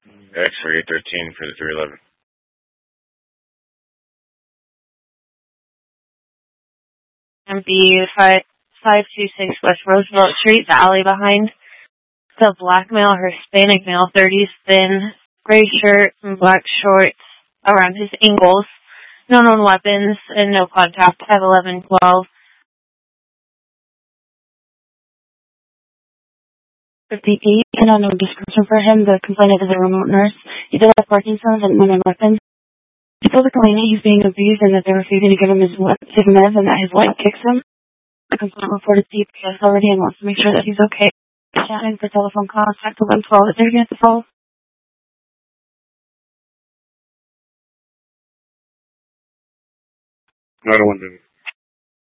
X-ray 13 for the 311. MB 526 West Roosevelt Street, the alley behind. The black male, Hispanic male, 30s, thin, gray shirt and black shorts around his ankles. No known weapons and no contact. 51112. 58, an unknown description for him. The complainant is a remote nurse. He does have Parkinson's and no known weapons. He told the complainant he's being abused and that they're refusing to give him his meds and that his wife kicks him. The complainant reported CPS already and wants to make sure that he's okay. Chatting for telephone contact 1112. Is there again at the phone? No one did.